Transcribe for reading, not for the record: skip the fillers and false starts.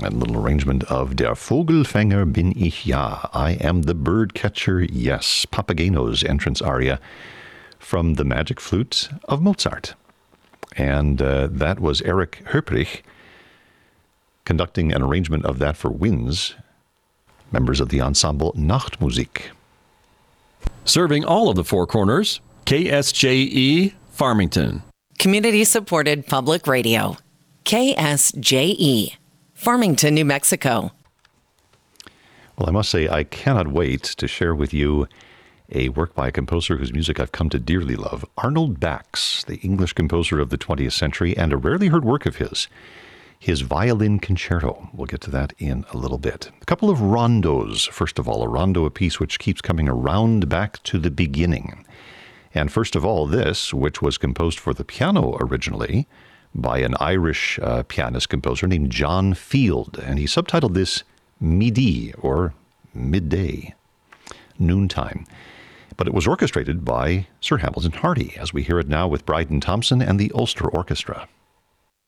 a little arrangement of Der Vogelfänger bin ich ja, I am the bird catcher, yes, Papageno's entrance aria from The Magic Flute of Mozart. And that was Erich Höprich conducting an arrangement of that for winds, members of the ensemble Nachtmusik. Serving all of the Four Corners, KSJE Farmington. Community-supported public radio. KSJE, Farmington, New Mexico. Well, I must say, I cannot wait to share with you a work by a composer whose music I've come to dearly love, Arnold Bax, the English composer of the 20th century, and a rarely heard work of his Violin Concerto. We'll get to that in a little bit. A couple of rondos. First of all, a rondo, a piece which keeps coming around back to the beginning. And first of all, this, which was composed for the piano originally by an Irish pianist-composer named John Field. And he subtitled this Midi, or midday, noontime. But it was orchestrated by Sir Hamilton Hardy, as we hear it now with Bryden Thompson and the Ulster Orchestra.